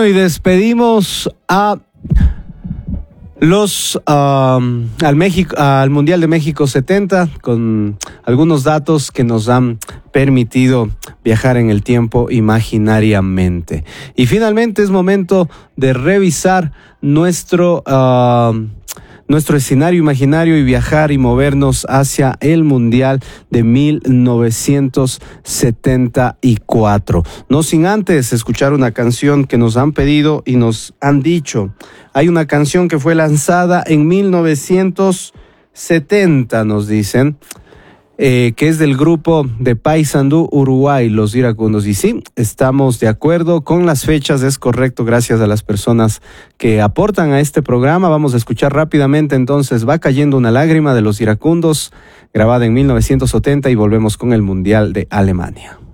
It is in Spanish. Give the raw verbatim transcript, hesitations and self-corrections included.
Bueno, y despedimos a los um, al México, al Mundial de México setenta con algunos datos que nos han permitido viajar en el tiempo imaginariamente. Y finalmente es momento de revisar nuestro uh, nuestro escenario imaginario y viajar y movernos hacia el Mundial de mil novecientos setenta y cuatro. No sin antes escuchar una canción que nos han pedido y nos han dicho. Hay una canción que fue lanzada en mil novecientos setenta, nos dicen, eh, que es del grupo de Paysandú, Uruguay, Los Iracundos. Y sí, estamos de acuerdo con las fechas, es correcto, gracias a las personas que aportan a este programa. Vamos a escuchar rápidamente entonces Va cayendo una lágrima de Los Iracundos, grabada en mil novecientos setenta, y volvemos con el Mundial de Alemania.